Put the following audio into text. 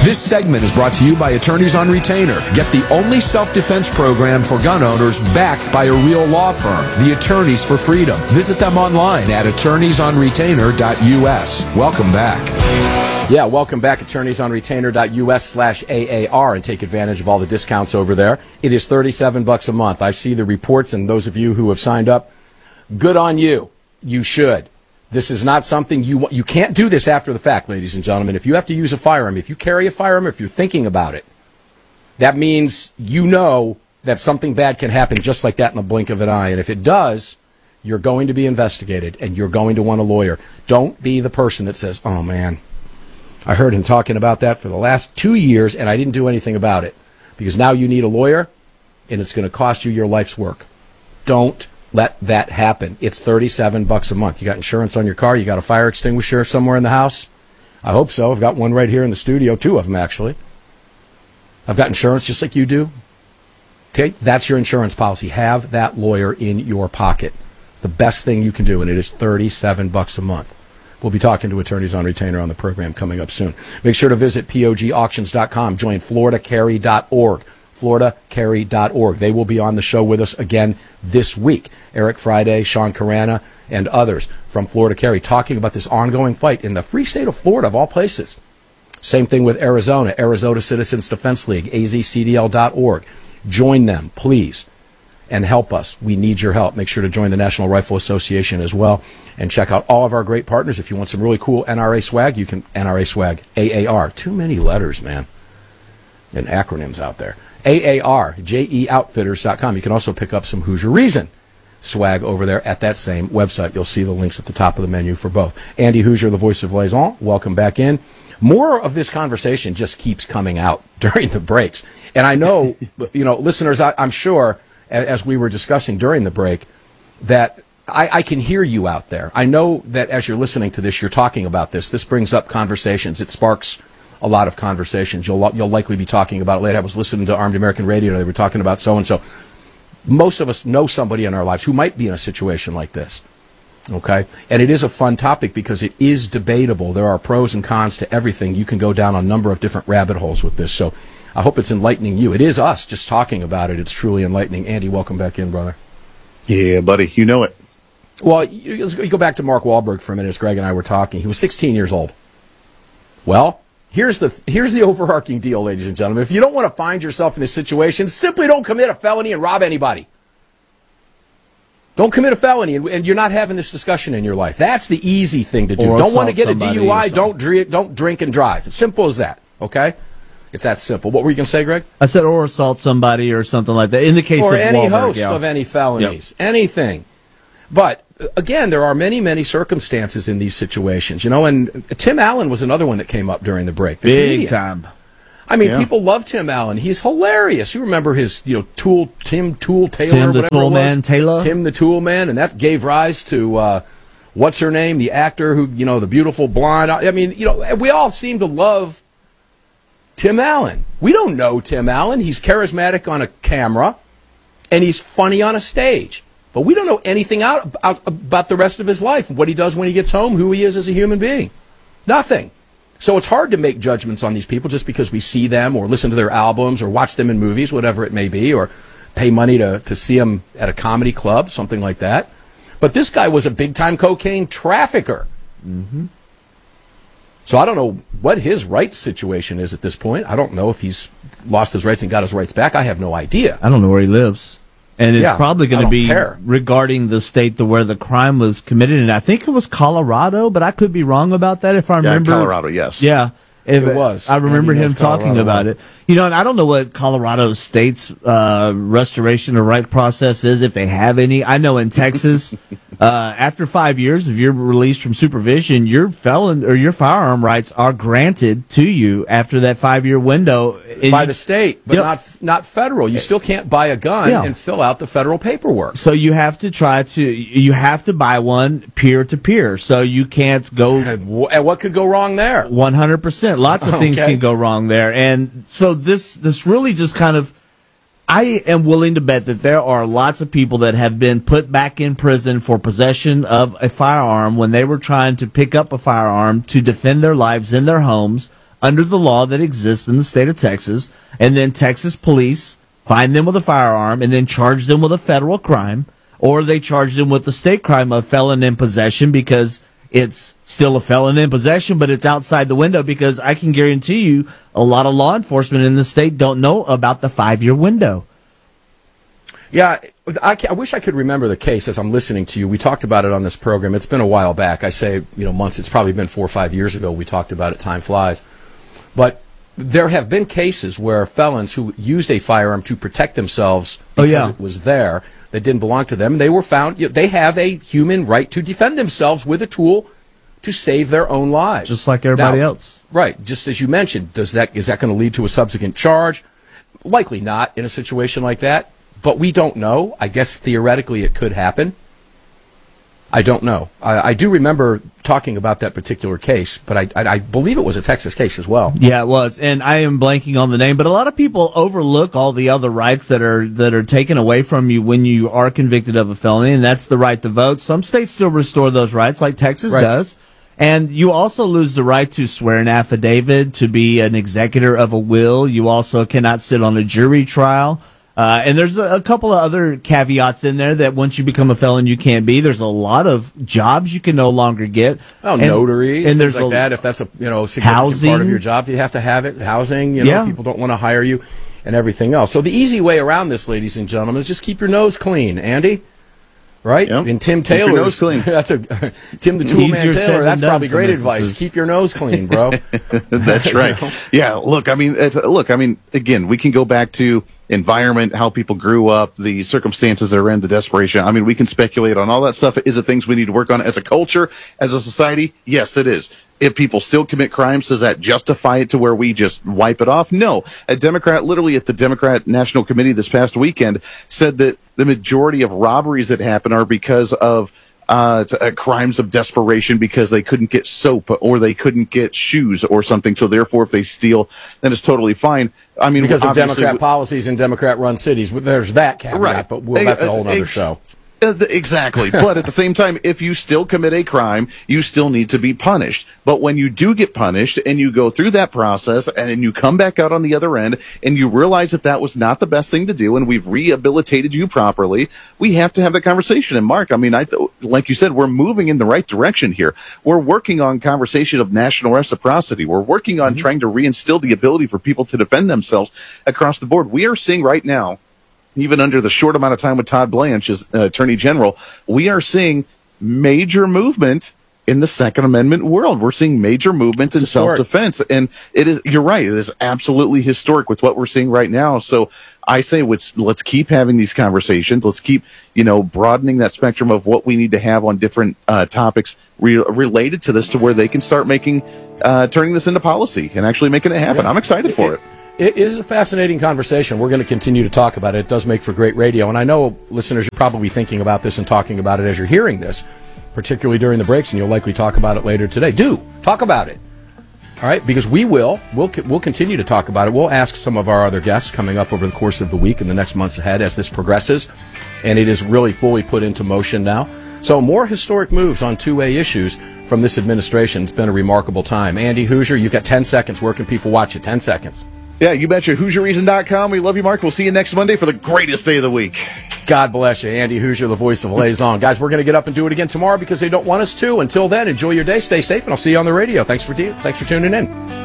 This segment is brought to you by Attorneys on Retainer. Get the only self-defense program for gun owners backed by a real law firm, the Attorneys for Freedom. Visit them online at attorneysonretainer.us. Welcome back. Yeah, welcome back, attorneysonretainer.us/AAR, and take advantage of all the discounts over there. It is $37 a month. I see the reports, and those of you who have signed up, good on you. You should. This is not something you can't do this after the fact, ladies and gentlemen. If you have to use a firearm, if you carry a firearm, if you're thinking about it, that means you know that something bad can happen just like that in the blink of an eye. And if it does, you're going to be investigated, and you're going to want a lawyer. Don't be the person that says, oh, man, I heard him talking about that for the last 2 years, and I didn't do anything about it. Because now you need a lawyer, and it's going to cost you your life's work. Don't let that happen. It's $37 a month. You got insurance on your car? You got a fire extinguisher somewhere in the house? I hope so. I've got one right here in the studio, 2 of them actually. I've got insurance just like you do. Okay, that's your insurance policy. Have that lawyer in your pocket. It's the best thing you can do, and it is $37 a month. We'll be talking to Attorneys on Retainer on the program coming up soon. Make sure to visit POGauctions.com. Join FloridaCarry.org. FloridaCarry.org. They will be on the show with us again this week. Eric Friday, Sean Carana, and others from Florida Carry talking about this ongoing fight in the free state of Florida, of all places. Same thing with Arizona, Arizona Citizens Defense League, azcdl.org. Join them, please, and help us. We need your help. Make sure to join the National Rifle Association as well, and check out all of our great partners. If you want some really cool NRA swag, you can NRA swag, AAR. Too many letters, man, and acronyms out there. AAR, JEOutfitters.com. You can also pick up some Hoosier Reason swag over there at that same website. You'll see the links at the top of the menu for both. Andy Hoosier, the voice of Liaison, welcome back in. More of this conversation just keeps coming out during the breaks. And I know, listeners, I'm sure, as we were discussing during the break, that I can hear you out there. I know that as you're listening to this, you're talking about this. This brings up conversations. It sparks a lot of conversations. You'll likely be talking about it later. I was listening to Armed American Radio, and they were talking about so-and-so. Most of us know somebody in our lives who might be in a situation like this, okay? And it is a fun topic because it is debatable. There are pros and cons to everything. You can go down a number of different rabbit holes with this, so I hope it's enlightening you. It is us just talking about it. It's truly enlightening. Andy, welcome back in, brother. Yeah, buddy, you know it. Well, you go back to Mark Wahlberg for a minute as Greg and I were talking. He was 16 years old. Well, here's the overarching deal, ladies and gentlemen. If you don't want to find yourself in this situation, simply don't commit a felony and rob anybody. Don't commit a felony, and you're not having this discussion in your life. That's the easy thing to do. Don't want to get a DUI, don't drink and drive. It's simple as that, okay? It's that simple. What were you going to say, Greg? I said or assault somebody or something like that. In the case of any Wahlberg, host of any felonies, anything. But again, there are many, many circumstances in these situations, and Tim Allen was another one that came up during the break. Big time. I mean, people love Tim Allen. He's hilarious. You remember his, Tim Tool Taylor, Tim the Tool Man Taylor? Tim the Tool Man, and that gave rise to, what's her name, the actor who, the beautiful blonde. I mean, we all seem to love Tim Allen. We don't know Tim Allen. He's charismatic on a camera, and he's funny on a stage. But we don't know anything about the rest of his life, what he does when he gets home, who he is as a human being. Nothing. So it's hard to make judgments on these people just because we see them or listen to their albums or watch them in movies, whatever it may be, or pay money to see them at a comedy club, something like that. But this guy was a big-time cocaine trafficker. Mm-hmm. So I don't know what his rights situation is at this point. I don't know if he's lost his rights and got his rights back. I have no idea. I don't know where he lives. And it's probably going to be regarding the state where the crime was committed. And I think it was Colorado, but I could be wrong about that if I remember. Colorado, yes. Yeah. It was. I remember him talking about it. And I don't know what Colorado State's restoration of right process is, if they have any. I know in Texas, after 5 years, if you're released from supervision, your firearm rights are granted to you after that 5-year window. By the state, but not federal. You still can't buy a gun and fill out the federal paperwork. So you have to buy one peer to peer. So you can't go. And what could go wrong there? 100%. Lots of things can go wrong there. And so this really just kind of, I am willing to bet that there are lots of people that have been put back in prison for possession of a firearm when they were trying to pick up a firearm to defend their lives in their homes under the law that exists in the state of Texas, and then Texas police find them with a firearm and then charge them with a federal crime, or they charge them with the state crime of felon in possession because it's still a felon in possession, but it's outside the window, because I can guarantee you a lot of law enforcement in the state don't know about the 5-year window. Yeah, I wish I could remember the case as I'm listening to you. We talked about it on this program. It's been a while back. I say, months. It's probably been 4 or 5 years ago we talked about it. Time flies. But there have been cases where felons who used a firearm to protect themselves because it was there, that didn't belong to them, and they were found, they have a human right to defend themselves with a tool to save their own lives. Just like everybody else. Right. Just as you mentioned, is that going to lead to a subsequent charge? Likely not in a situation like that. But we don't know. I guess theoretically it could happen. I don't know. I do remember talking about that particular case, but I believe it was a Texas case as well. Yeah, it was, and I am blanking on the name. But a lot of people overlook all the other rights that are taken away from you when you are convicted of a felony, and that's the right to vote. Some states still restore those rights, like Texas does. And you also lose the right to swear an affidavit, to be an executor of a will. You also cannot sit on a jury trial. And there's a couple of other caveats in there that once you become a felon, you can't be. There's a lot of jobs you can no longer get. Oh, notaries, and things like that. If that's a significant housing part of your job, you have to have it. Housing, people don't want to hire you, and everything else. So the easy way around this, ladies and gentlemen, is just keep your nose clean, Andy. Right? Yep. And Tim Taylor. Keep your nose clean. That's Tim the Toolman Taylor. That's probably great advice. Keep your nose clean, bro. That's right. Yeah. Look, again, we can go back to environment, how people grew up, the circumstances they're in, the desperation. I mean, we can speculate on all that stuff. Is it things we need to work on as a culture, as a society? Yes, it is. If people still commit crimes, does that justify it to where we just wipe it off? No. A Democrat, literally at the Democrat National Committee this past weekend, said that the majority of robberies that happen are because of crimes of desperation, because they couldn't get soap or they couldn't get shoes or something. So therefore, if they steal, then it's totally fine. I mean, because of Democrat policies in Democrat-run cities, there's that caveat. Right. But that's a whole other show. Exactly. But at the same time, if you still commit a crime, you still need to be punished. But when you do get punished and you go through that process and then you come back out on the other end and you realize that that was not the best thing to do and we've rehabilitated you properly, we have to have that conversation. And Mark, I mean, like you said, we're moving in the right direction here. We're working on conversation of national reciprocity. We're working on trying to reinstill the ability for people to defend themselves across the board. We are seeing right now, even under the short amount of time with Todd Blanche as Attorney General, we are seeing major movement in the Second Amendment world. We're seeing major movement in self-defense. And you're right, it is absolutely historic with what we're seeing right now. So I say let's keep having these conversations. Let's keep, broadening that spectrum of what we need to have on different topics related to this, to where they can start turning this into policy and actually making it happen. I'm excited for it. It is a fascinating conversation. We're going to continue to talk about it. It does make for great radio. And I know, listeners, you're probably thinking about this and talking about it as you're hearing this, particularly during the breaks, and you'll likely talk about it later today. Do talk about it. All right? Because we'll continue to talk about it. We'll ask some of our other guests coming up over the course of the week and the next months ahead as this progresses. And it is really fully put into motion now. So more historic moves on two-way issues from this administration. It's been a remarkable time. Andy Hoosier, you've got 10 seconds. Where can people watch it? 10 seconds. Yeah, you betcha. HoosierReason.com. We love you, Mark. We'll see you next Monday for the greatest day of the week. God bless you. Andy Hoosier, the voice of Liaison. Guys, we're going to get up and do it again tomorrow because they don't want us to. Until then, enjoy your day, stay safe, and I'll see you on the radio. Thanks for tuning in.